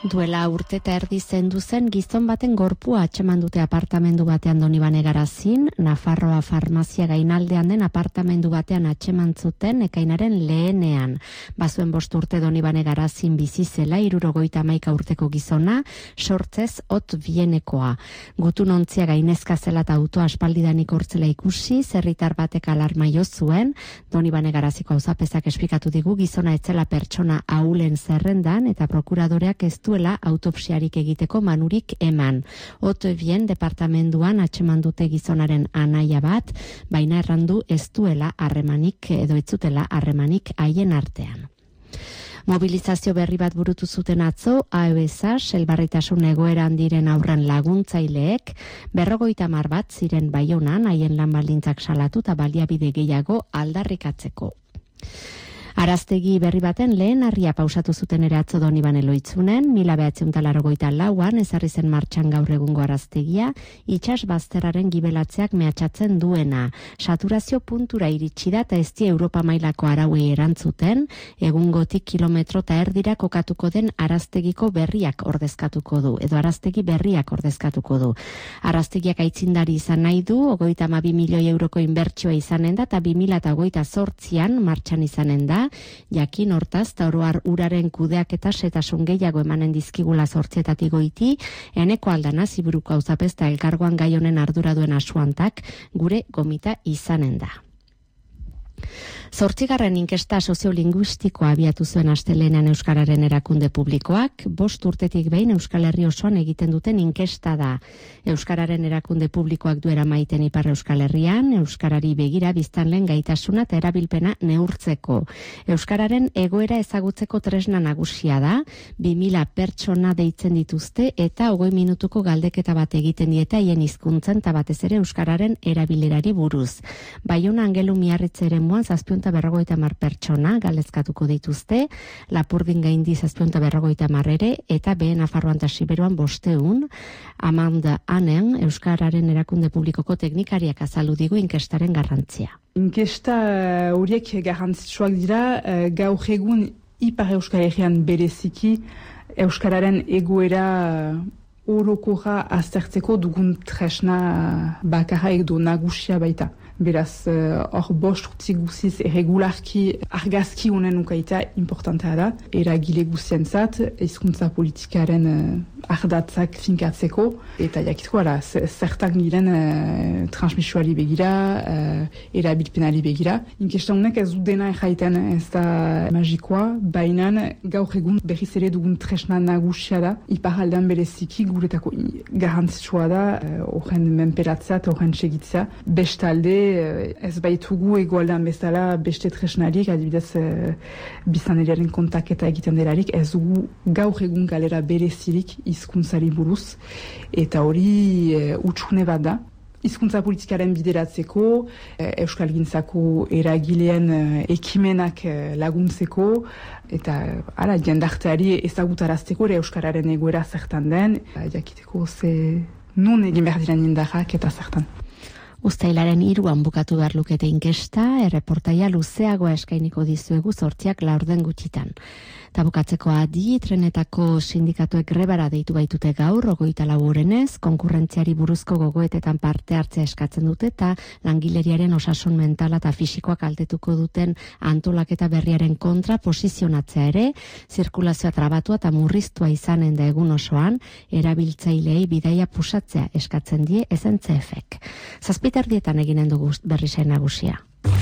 Duela urte eta erdi zendu zen gizon baten gorpua atxeman dute apartamendu batean Donibane Garazin, Nafarroa farmazia gainaldean den apartamendu batean atxeman zuten ekainaren lehenean. Bazuen 5 urte Donibane Garazin bizi zela, 71 urteko gizona, sortzez hot bienekoa. Gutun ontzia gainezka zela eta autoa aspaldidanik hortzela ikusi, zerritar batek alarma jo zuen, Donibane Garaziko auzapezak esplikatu digu gizona etzela pertsona ahulen zerrendan eta prokuradoreak ez duela autopsiarik egiteko manurik eman. Otebien departamenduan atxeman dute gizonaren anaia bat, baina errandu ez duela harremanik edo ez zutela harremanik haien artean. Mobilizazio berri bat burutu zuten atzo, AEBSA, elbarritasun egoeran diren aurren laguntzaileek, 50 bat ziren Baionan, haien lan baldintzak salatu eta baliabide gehiago aldarrikatzeko. Araztegi berri baten lehen harria pausatu zuten ere atzo Donibane Loitzunen, 1984an ezarri zen martxan gaur egungo araztegia, itsas bazterraren gibelatzeak mehatxatzen duena. Saturazio puntura iritsi da eta ez die Europa mailako arauei erantzuten, egungotik kilometro eta erdira kokatuko den araztegiko berriak ordezkatuko du, edo araztegi berriak ordezkatuko du. Araztegiak aitzindari izan nahi du, 32 milioi euroko inbertsioa izanen da, eta 2028an martxan izanen da, jakin hortaz, eta oroar uraren kudeak eta setasun gehiago emanen dizkigula 8 goiti, Eneko Aldana Ziburuko auzapezta elkargoan gai honen ardura duen asuantak gure gomita izanen da. 8. inkesta soziolinguistikoa abiatu zuen astelehenean Euskararen erakunde publikoak, 5 urtetik behin Euskal Herri osoan egiten duten inkesta da. Euskararen erakunde publikoak duera maiten Ipar Euskal Herrian, Euskarari begira biztanleen gaitasuna eta erabilpena neurtzeko. Euskararen egoera ezagutzeko tresna nagusia da, 2000 pertsona deitzen dituzte eta 20 minutuko galdeketa bat egiten dieta haien hizkuntzen eta batez ere Euskararen erabilerari buruz. Baiona Angelu Miarritze eremuan 750 pertsona galezkatuko dituzte, Lapurdin gaindi 750 ere, eta Behe Nafarroan eta Siberuan 500, Amanda Anen, Euskararen erakunde publikoko teknikariak azaldu digu inkestaren garrantzia. Inkesta horiek garrantzitsuak dira, gaur egun Ipar Euskal Herrian bereziki Euskararen egoera orokorra aztertzeko dugun tresna bakarra edo nagusia baita. Beraz, hor 5 urte guziz erregularki argazki honen ukaita importantea da. Eragile guzientzat, hizkuntza politikaren ardatzak finkatzeko, eta jakitko ara, zertak diren transmisioari begira, erabilpenari begira. Inkesta honek ez du dena erraiten ez da magikoa, baina gaur egun berriz ere dugun tresna nagusia da. Iparaldean bereziki guretako garrantzitsua da, horren menperatzea eta horren segitzea. Bestalde, ez baitugu egoaldean bezala beste tresnarik, adibidez biztanleriaren kontaketa egiten delarik, ez dugu gaur egun galera berezirik hizkuntzari buruz, eta hori hutsune bat da. Hizkuntza politikaren bideratzeko, euskalgintzako eragileen ekimenak laguntzeko, eta jendarteari ezagutarazteko ere euskararen egoera zertan den, jakiteko non egin behar diren jendarrak eta zertan. Uztailaren 3an bukatu behar lukete inkesta, erreportaia luzeagoa eskainiko dizuegu 8 laurden gutxitan. Eta bukatzeko adi, trenetako sindikatuek grebara deitu baitute gaur, 24 orenez, konkurrentziari buruzko gogoetetan parte hartzea eskatzen dute eta langileriaren osasun mentala eta fisikoak kaltetuko duten antolaketa berriaren kontra posizionatzea ere, zirkulazioa trabatua eta murriztua izanen da egun osoan, erabiltzailei bidaia pusatzea eskatzen die SNCF-ek. 7:00 eginen dugu berrizain nagusia.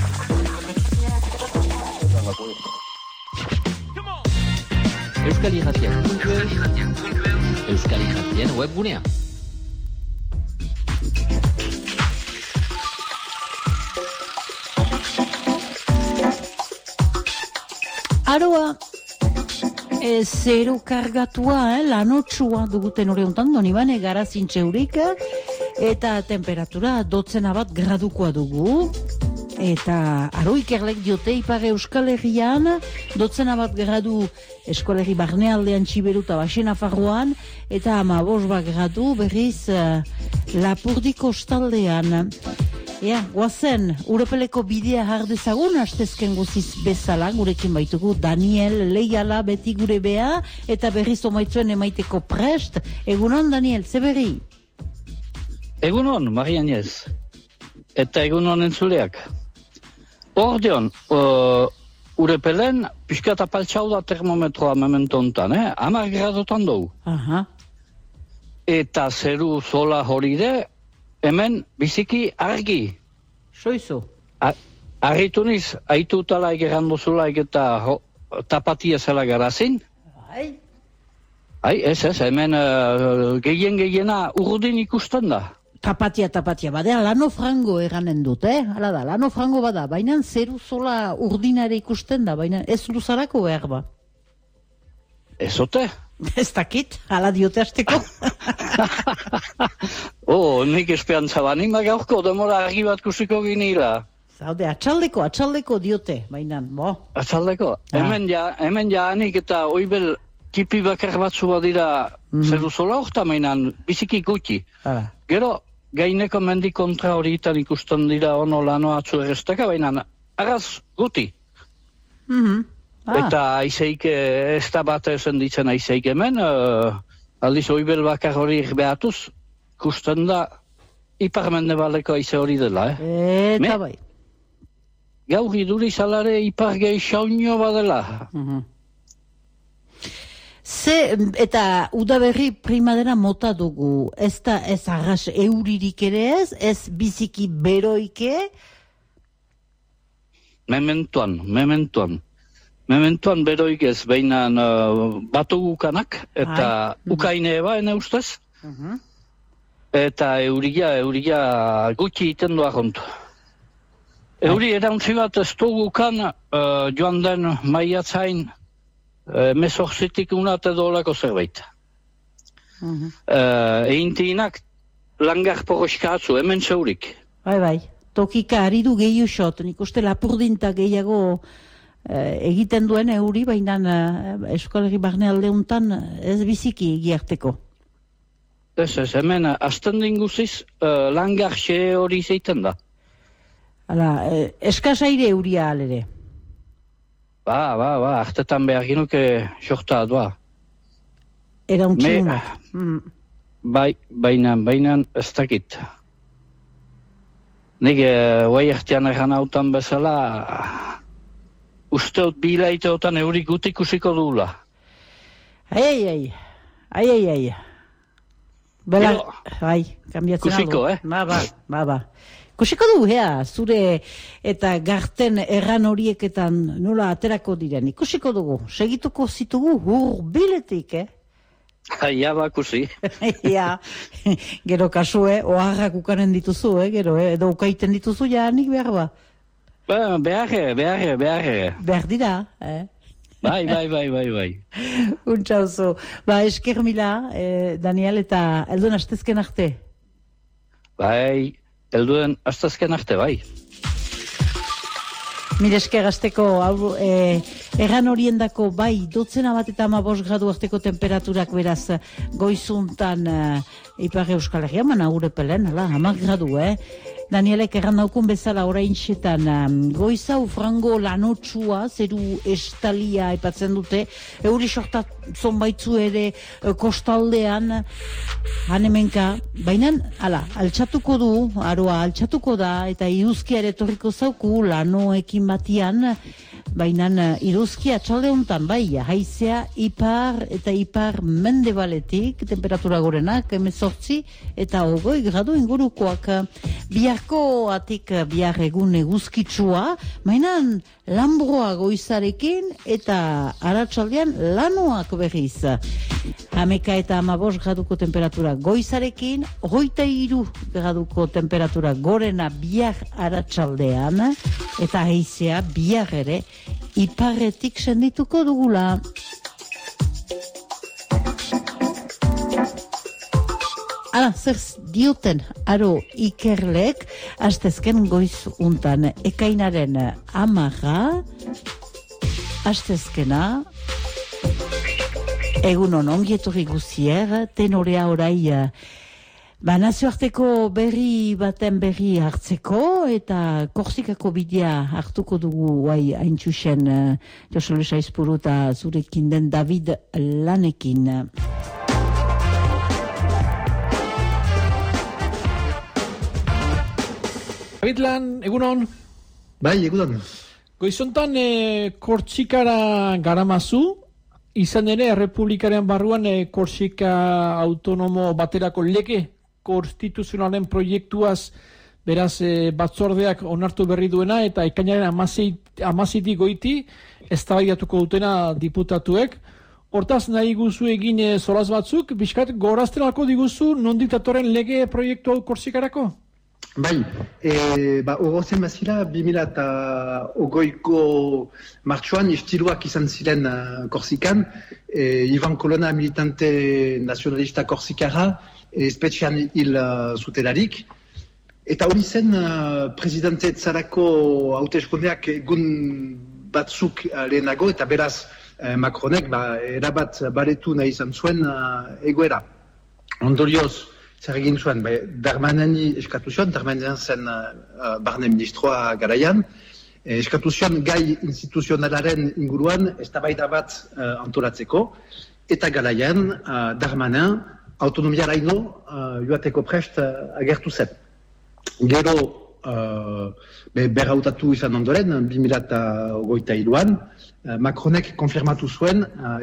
Euskal Irratiak Euskal Irratien webgunea. Aroa zero kargatua, lanotsua duguten hori hontan, Donibane Garazin txeurik, eta temperatura 12 gradukoa dugu. Eta aro ikerlek diote Ipar Euskal Herrian, 12 gradu Eskolerri barnealdean Txiberu eta Baxe Nafarroan, eta 15 gradu berriz Lapurdi kostaldean. Guazen, Urepeleko bidea jardezagun, astezken guziz bezala, gurekin baitugu Daniel Leiala beti gure bea, eta berriz omaitzuen emaiteko prest. Egunon, Daniel, ze berri? Egunon, Maria Agnez. Eta egunon entzuleak. Ordeon, Urepelen, pixkat apaltxau da termometroa memento hontan, 10 gradotan dugu. Aha. Eta zeru zola hori de, hemen biziki argi. Soizu. Arritu niz, aitu utala egeran duzulaik eta tapatia zela garazin. Ez, hemen gehiena urdin ikusten da. Tapatia, badea lano frango eranen dut, Hala da, lano frango bada, baina zeru zola urdinare ikusten da, baina ez luzarako behar ba. Ezote? Ez dakit, hala diote hasteko. Nik esperantza banin, gaurko demora argi bat kusiko ginila. Zaude, atxaldeko diote, baina, bo. Atxaldeko? Hemen ja anik eta oibel tipi bakar batzu badira zeru zola horta mainan, biziki gutxi. Gero, gaineko mendi kontra horietan ikusten dira ono lano atzu errestaka, baina araz guti. Eta aizeik ez da bat ezen ditzen aizeik hemen, aldiz oibel bakar hori behatuz, ikusten da ipar-mendebaleko aize hori dela. Eta bai. Gaur iduri salare ipar gehi xaunio badela. Eta udaberri primadera mota dugu, ez da ez arras euririk ere ez biziki beroike? Mementuan beroik ez, behinan batu gukanak, eta ukaine eba, ene ustez? Eta euria gutxi iten doa kontu. Euri erantzi bat ez dugukan joan den maiatzain, mezorzitik unat edo olako zerbait. Eintinak langar poroskatzu, hemen zeurik. Bai, tokika ari du gehiu xot, nik uste lapurdinta gehiago egiten duen euri, baina Euskal Herri barne aldeuntan ez biziki egiarteko. Ez, hemen azten dinguziz langar xe hori zeiten da. Eskasaire euria alere. Ba, hartetan behar ginuke xorta doa. Erauntxuna. Baina ez dakit. Nik guai ertean erran hautan bezala, usteot bilaiteotan eurik gutik usiko duela. Ai. Bela, kambiatzen aldo. Kusiko, Ba. Kusiko du, zure eta garten erran horieketan nola aterako diren. Ikusiko dugu, segituko zitugu hurbiletik, Ja, kusi. Gero kasue, oharrak ukanen dituzu, gero, edo ukaiten dituzu nik behar ba. Behar. Behar dira, Bai. Untsa oso. Esker mila, Daniel, eta elduen astezken arte. Bai. Elduen astazken arte, bai. Mire esker azteko, erran horiendako, bai, 12 gradu arteko temperaturak beraz goizuntan Ipar Euskal Herria, mana Urepelen, 10 gradu, Danielek erran daukun bezala orain xetan goizau frango lanotsua, zeru estalia aipatzen dute, euri sorta zonbaitzu ere kostaldean, hanemenka, baina, altxatuko du, aroa altxatuko da, eta iruzkia ere torriko zauku lanoekin batian, baina iruzkia txalde honetan, bai, haizea ipar eta ipar mendebaletik, temperatura gorenak, 18 eta 20 gradu ingurukoak. Biharko atik bihar egun eguzkitsua, mainan lanbroa goizarekin eta aratsaldean lanoak berriz. 11 eta 15 graduko temperatura goizarekin, 23 graduko temperatura gorena bihar aratsaldean, eta haizea bihar ere iparretik sendituko dugula. Zer dioten aro ikerlek, astezken goiz untan ekainaren 10, astezkena, egunon ongietorri guzier, tenorea orai Nazioarteko berri baten berri hartzeko eta Korsikako bidea hartuko dugu hain txusen Jose Luis Aizpuru eta zurekin den David Lanekin. David Lan, egunon? Bai, egunon. Goizontan Korsikara garamazu, izan ere Errepublikaren barruan Korsika autonomo baterako lege konstituzionalen proiektuaz beraz batzordeak onartu berri duena eta ekainaren 16 goiti eztabaidatuko dutena diputatuek. Hortaz nahi guzu egin solaz batzuk, bizkat gorazten alko diguzu nondik datorren lege proiektu hau Korsikarako? Bai, ogozen bazila 2008ko martxoan istiluak izan ziren Korsikan, Ivan Colonna militante nazionalista Korsikara, espetxean hil zutelarik, eta hori zen presidente etzarako hauteskundeak egun batzuk lehenago, eta beraz Macronek erabat baretu nahi izan zuen egoera. Ondorioz, zer egin zuen, Darmaneni eskatu zion, Darmanen zen barne ministroa garaian, eskatu zion gai instituzionalaren inguruan eztabaida bat antolatzeko, eta garaian Darmanen autonomiaraino joateko prest agertu zen. Gero berrautatu izan ondoren, 2023an, Macronek konfirmatu zuen